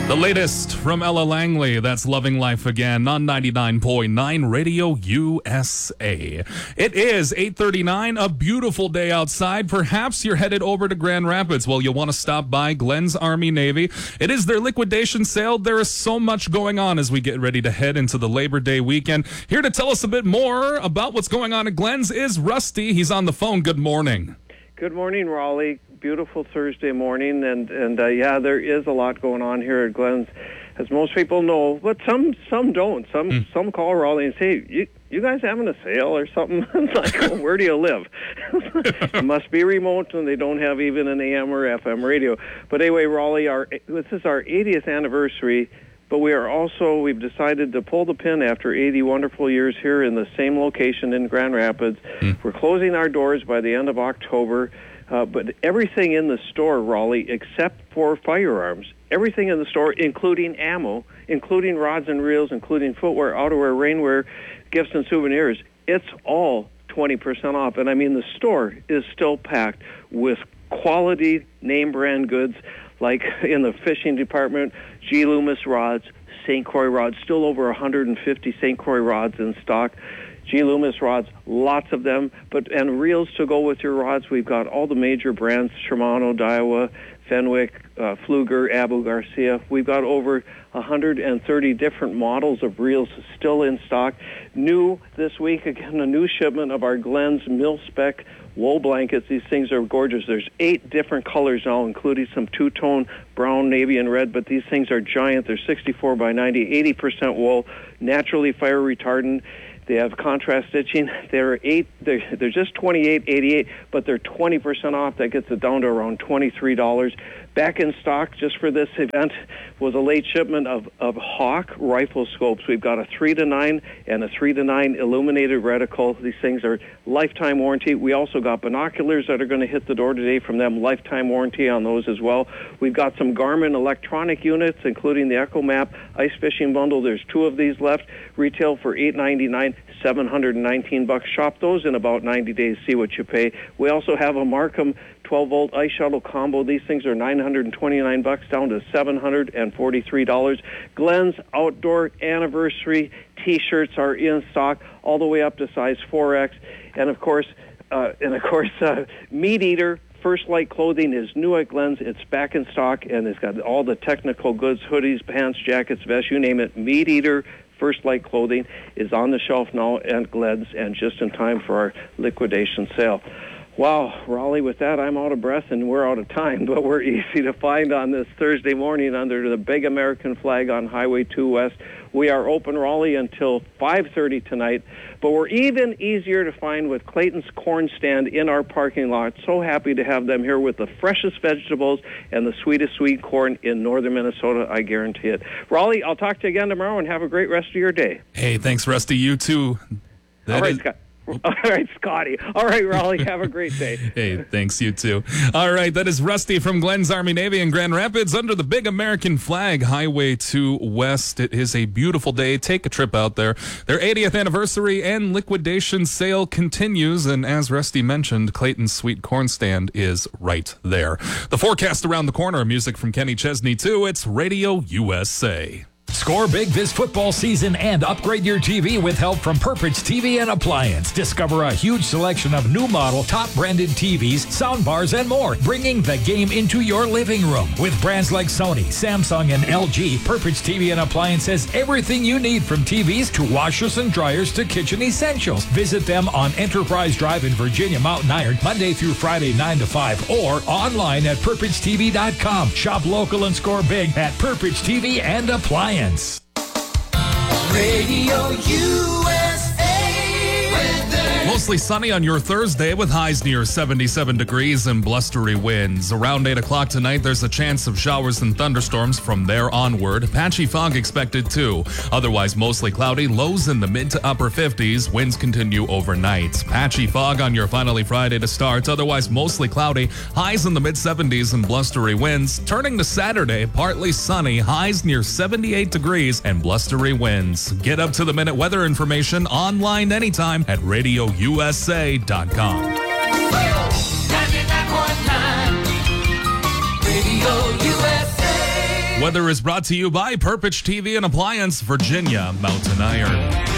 The latest from Ella Langley, that's Loving Life Again on 99.9 Radio USA. It is 8:39, a beautiful day outside. Perhaps you're headed over to Grand Rapids. Well, you'll want to stop by Glenn's Army Navy. It is their liquidation sale. There is so much going on as we get ready to head into the Labor Day weekend. Here to tell us a bit more about what's going on at Glenn's is Rusty. He's on the phone. Good morning. Good morning, Raleigh. Beautiful Thursday morning, and yeah, there is a lot going on here at Glenn's, as most people know, but some don't. Some call Raleigh and say, you guys having a sale or something? It's like, oh, where do you live? It must be remote, and they don't have even an AM or FM radio. But anyway, Raleigh, this is our 80th anniversary. But we've decided to pull the pin after 80 wonderful years here in the same location in Grand Rapids. We're closing our doors by the end of October. But everything in the store, Raleigh, except for firearms, everything in the store, including ammo, including rods and reels, including footwear, outerwear, rainwear, gifts and souvenirs, it's all 20% off. And I mean, the store is still packed with quality name brand goods, like in the fishing department, G. Loomis rods, St. Croix rods, still over 150 St. Croix rods in stock. G. Loomis rods, lots of them, and reels to go with your rods. We've got all the major brands, Shimano, Daiwa, Fenwick, Pfluger, Abu Garcia. We've got over 130 different models of reels still in stock. New this week, again, a new shipment of our Glenn's mil-spec wool blankets. These things are gorgeous. There's 8 different colors now, including some two-tone brown, navy, and red, but these things are giant. They're 64 by 90, 80% wool, naturally fire retardant. They have contrast stitching. They're just $28.88, but they're 20% off. That gets it down to around $23. Back in stock just for this event was a late shipment of Hawk rifle scopes. We've got a 3-9 and a 3-9 illuminated reticle. These things are lifetime warranty. We also got binoculars that are going to hit the door today from them, lifetime warranty on those as well. We've got some Garmin electronic units, including the EchoMap Ice Fishing Bundle. There's 2 of these left. Retail for $899. $719. Shop those in about 90 days. See what you pay. We also have a Markham 12-volt ice shuttle combo. These things are $929 down to $743. Glenn's outdoor anniversary T-shirts are in stock all the way up to size 4X, and of course, Meat Eater First Light clothing is new at Glenn's. It's back in stock, and it's got all the technical goods, hoodies, pants, jackets, vests, you name it. Meat Eater First Light clothing is on the shelf now at Glenn's, and just in time for our liquidation sale. Wow, Raleigh, with that, I'm out of breath and we're out of time, but we're easy to find on this Thursday morning under the big American flag on Highway 2 West. We are open, Raleigh, until 5:30 tonight, but we're even easier to find with Clayton's Corn Stand in our parking lot. So happy to have them here with the freshest vegetables and the sweetest sweet corn in northern Minnesota, I guarantee it. Raleigh, I'll talk to you again tomorrow, and have a great rest of your day. Hey, thanks, Rusty. You too. All right, Scott. All right, Scotty. All right, Raleigh, have a great day. Hey, thanks, you too. All right, that is Rusty from Glenn's Army Navy in Grand Rapids under the big American flag, Highway 2 West. It is a beautiful day. Take a trip out there. Their 80th anniversary and liquidation sale continues, and as Rusty mentioned, Clayton's Sweet Corn Stand is right there. The forecast around the corner, music from Kenny Chesney too. It's Radio USA. Score big this football season and upgrade your TV with help from Purpose TV and Appliance. Discover a huge selection of new model, top branded TVs, soundbars, and more, bringing the game into your living room. With brands like Sony, Samsung, and LG, Purpose TV and Appliance has everything you need, from TVs to washers and dryers to kitchen essentials. Visit them on Enterprise Drive in Virginia, Mountain Iron, Monday through Friday, 9 to 5, or online at PurposeTV.com. Shop local and score big at Purpose TV and Appliance. Radio USA. Mostly sunny on your Thursday with highs near 77 degrees and blustery winds. Around 8 o'clock tonight, there's a chance of showers and thunderstorms from there onward. Patchy fog expected too. Otherwise, mostly cloudy, lows in the mid to upper 50s. Winds continue overnight. Patchy fog on your finally Friday to start. Otherwise, mostly cloudy, highs in the mid 70s and blustery winds. Turning to Saturday, partly sunny, highs near 78 degrees and blustery winds. Get up to the minute weather information online anytime at RadioUSA.com. Radio USA. Weather is brought to you by Purpich TV and Appliance, Virginia Mountain Iron.